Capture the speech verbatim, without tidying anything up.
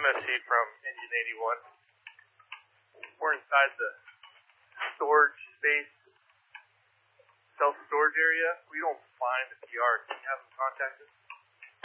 S C from Engine eighty-one. We're inside the storage space, self-storage area. We don't find the P R. Can you have them contact us?